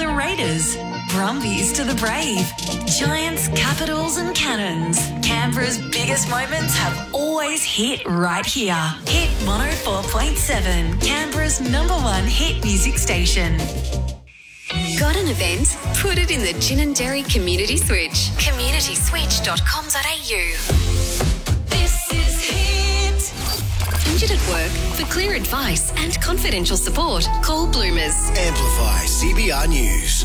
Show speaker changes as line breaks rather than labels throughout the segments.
the Raiders, Brumbies to the Brave, Giants, Capitals and Cannons. Canberra's biggest moments have always hit right here. Hit 104.7, Canberra's #1 hit music station.
Got an event? Put it in the Gin and Dairy Community Switch. communityswitch.com.au.
This is Hit.
Injured at work? For clear advice and confidential support, call Bloomers.
Amplify CBR News.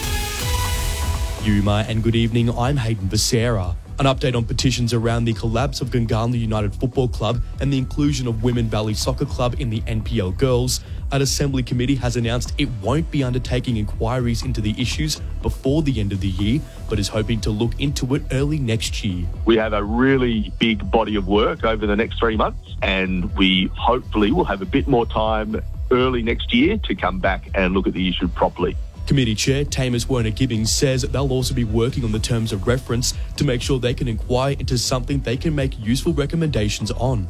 Yuma and good evening, I'm Hayden Becerra. An update on petitions around the collapse of Gungahlin United Football Club and the inclusion of Women Valley Soccer Club in the NPL Girls. An Assembly committee has announced it won't be undertaking inquiries into the issues before the end of the year, but is hoping to look into it early next year.
We have a really big body of work over the next 3 months, and we hopefully will have a bit more time early next year to come back and look at the issue properly.
Committee Chair Tamus Werner-Gibbings says they'll also be working on the terms of reference to make sure they can inquire into something they can make useful recommendations on.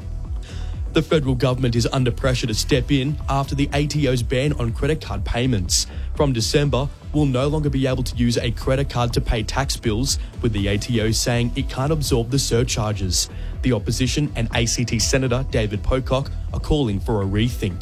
The federal government is under pressure to step in after the ATO's ban on credit card payments. From December, we'll no longer be able to use a credit card to pay tax bills, with the ATO saying it can't absorb the surcharges. The opposition and ACT Senator David Pocock are calling for a rethink.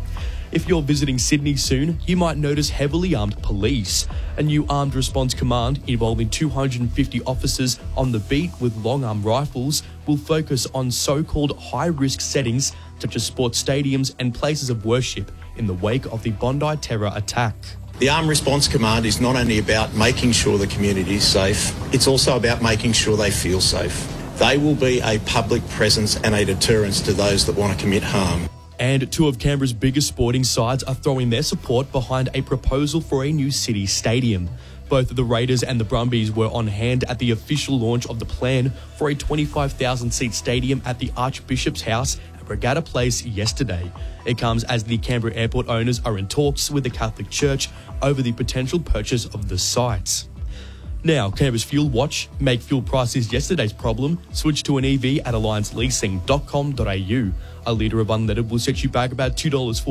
If you're visiting Sydney soon, you might notice heavily armed police. A new armed response command involving 250 officers on the beat with long-arm rifles will focus on so-called high-risk settings such as sports stadiums and places of worship in the wake of the Bondi terror attack.
The Armed Response Command is not only about making sure the community is safe, it's also about making sure they feel safe. They will be a public presence and a deterrence to those that want to commit harm.
And two of Canberra's biggest sporting sides are throwing their support behind a proposal for a new city stadium. Both the Raiders and the Brumbies were on hand at the official launch of the plan for a 25,000-seat stadium at the Archbishop's House at Regatta Place yesterday. It comes as the Canberra Airport owners are in talks with the Catholic Church over the potential purchase of the site. Now, Canberra's Fuel Watch. Make fuel prices yesterday's problem. Switch to an EV at allianceleasing.com.au. A litre of unleaded will set you back about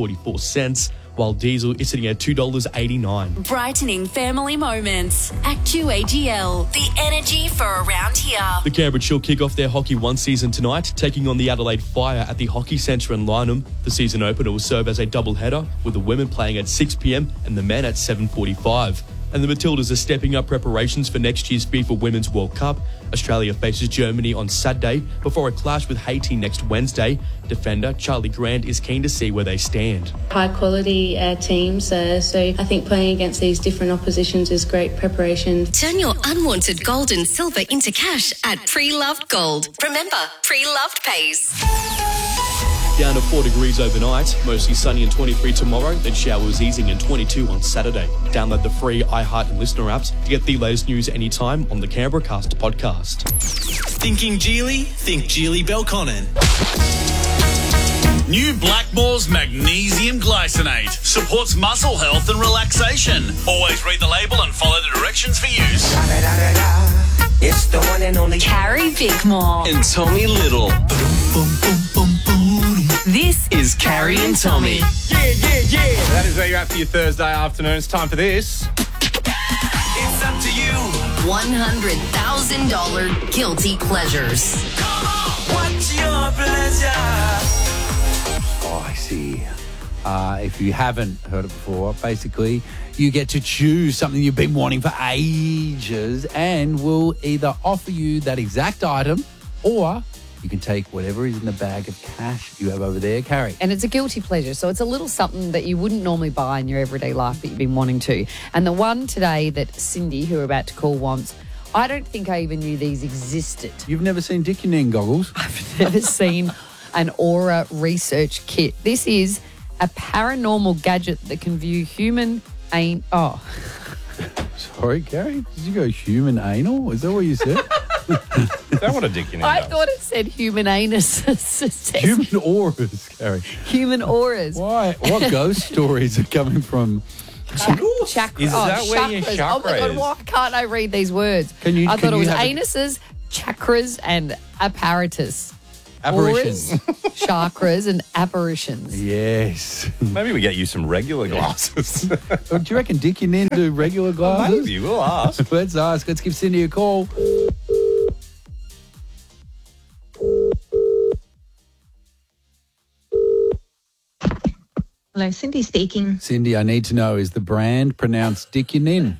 $2.44, while diesel is sitting at $2.89.
Brightening family moments. Actu AGL, the energy for around here.
The Canberra Chill kick off their Hockey 1 season tonight, taking on the Adelaide Fire at the Hockey Centre in Lyneham. The season opener will serve as a double-header, with the women playing at 6 p.m. and the men at 7:45. And the Matildas are stepping up preparations for next year's FIFA Women's World Cup. Australia faces Germany on Saturday before a clash with Haiti next Wednesday. Defender Charlie Grant is keen to see where they stand.
High quality teams, so I think playing against these different oppositions is great preparation.
Turn your unwanted gold and silver into cash at Pre-Loved Gold. Remember, Pre-Loved pays.
Down to 4 degrees overnight, mostly sunny and 23 tomorrow, then showers easing and 22 on Saturday. Download the free iHeart and Listener apps to get the latest news anytime on the Canberra Cast podcast.
Thinking Geely? Think Geely Belconnen. New Blackmore's Magnesium Glycinate supports muscle health and relaxation. Always read the label and follow the directions for use.
It's the one and only
Carrie Bickmore.
And Tommy Little.
This
Is Carrie and Tommy.
Yeah. That is where you're at for your Thursday afternoon. It's time for this.
It's up to you.
$100,000 guilty pleasures.
Come on. What's your pleasure?
Oh, I see. If you haven't heard it before, basically you get to choose something you've been wanting for ages, and we'll either offer you that exact item or you can take whatever is in the bag of cash you have over there, Carrie.
And it's a guilty pleasure. So it's a little something that you wouldn't normally buy in your everyday life, but you've been wanting to. And the one today that Cindy, who we're about to call, wants, I don't think I even knew these existed.
You've never seen Dick in goggles?
I've never seen an Aura research kit. This is a paranormal gadget that can view human
Sorry, Carrie? Did you go human anal? Is that what you said?
Is that what a dick in
I thought it said human anus.
Human auras, Carrie.
Human auras.
Why? What ghost stories are coming from?
Chakra.
Is that where your
chakras.
chakra
Oh my God,
is?
why can't I read these words? I thought it was anuses, chakras, and apparatus.
Apparitions.
Auras, chakras, and apparitions.
Yes.
Maybe we get you some regular glasses.
Do you reckon Dick and Nin do regular glasses?
Maybe, we'll ask.
Let's ask. Let's give Cindy a call.
Hello, Cindy speaking.
Cindy, I need to know, is the brand pronounced Dick and Nin?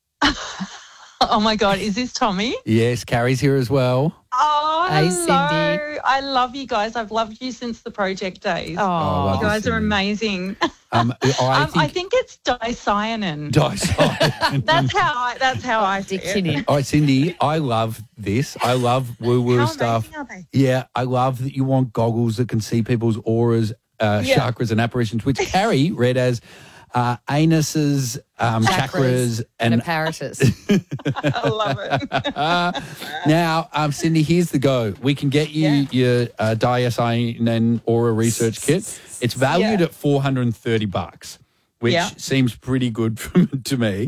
Oh, my God. Is this Tommy?
Yes, Carrie's here as well.
Oh,
Hey,
hello.
Cindy.
I love you guys. I've loved you since the project days.
Oh,
you guys are amazing.
I
think it's dicyanin.
Dicyanin.
That's how I see it.
All right, Cindy, I love this. I love woo-woo
How
stuff.
amazing are they?
Yeah, I love that you want goggles that can see people's auras, chakras and apparitions, which Carrie read as anuses, chakras and
apparatus.
I love it.
Now, Cindy, here's the go. We can get you your dicyanin aura research kit. It's valued at $430, which seems pretty good to me.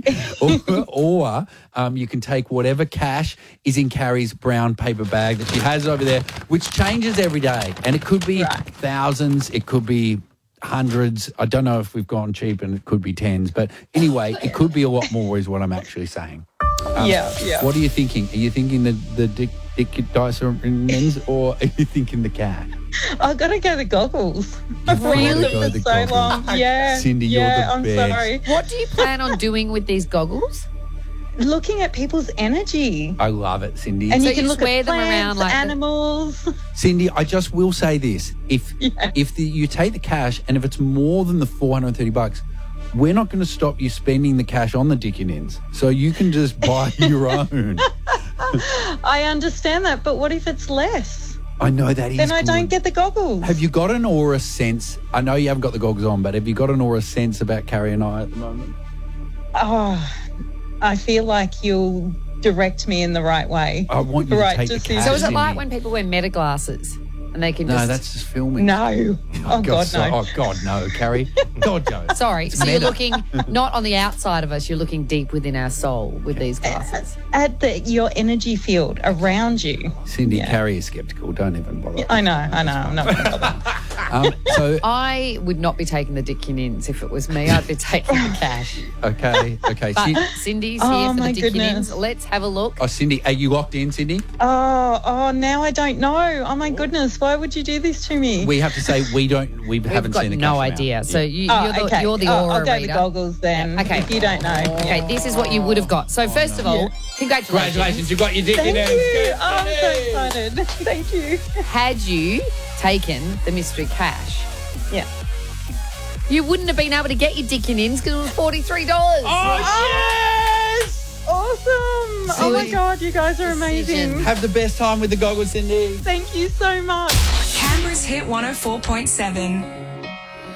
or you can take whatever cash is in Carrie's brown paper bag that she has over there, which changes every day. And it could be thousands, it could be hundreds. I don't know if we've gone cheap, and it could be tens. But anyway, it could be a lot more is what I'm actually saying. What are you thinking? Are you thinking the Dick Dicyanin or are you thinking the cat?
I've got to go the goggles. I've
Really?
wanted them for so long. Yeah.
Cindy, you're the
I'm
best.
sorry.
What do you plan on doing with these goggles?
Looking at people's energy.
I love it, Cindy.
And
So
you can
you
look
wear
at
them
plants,
around like the-
animals.
Cindy, I just will say this: if you take the cash, and if it's more than the $430, we're not going to stop you spending the cash on the Dickinins. So you can just buy your own.
I understand that, but what if it's less?
I know that is.
Then I
good.
don't get the goggles.
Have you got an aura sense? I know you haven't got the goggles on, but have you got an aura sense about Carrie and I at the moment?
Oh, I feel like you'll direct me in the right way.
I want you to take the
decision.
cash.
So is it
Cindy.
like when people wear meta glasses and they can
No,
just...
that's just filming.
No. Oh, God, no.
Oh, God, no, Carrie. God, no.
Sorry,
It's
so you're
meta.
looking not on the outside of us, you're looking deep within our soul with these glasses.
At your energy field around you.
Cindy, Carrie is sceptical. Don't even bother.
I know. I'm not going to bother.
So,
I would not be taking the Dickinins if it was me. I'd be taking the cash.
okay.
But Cindy's
Oh,
here for
my
the
goodness.
Dickinins. Let's have a look.
Oh, Cindy, are you locked in, Cindy?
Oh, now I don't know. Oh, my goodness. Why would you do this to me?
We have to say we haven't. We haven't
got
seen the
no
cash amount.
idea. So
Yeah.
you're the aura
I'll go
reader.
the goggles then.
Okay.
If you don't know.
Okay, this is what you would have got. So first of all, congratulations.
You got your dick
Thank
in
you.
there.
Oh, I'm so excited. Thank you.
Had you taken the mystery cash,
Yeah.
you wouldn't have been able to get your Dickinins because it was $43.
Yes! Awesome. Oh, my
Silly.
God. You guys are amazing.
Have the best time with the goggles, Cindy.
Thank you so much.
Canberra's Hit 104.7.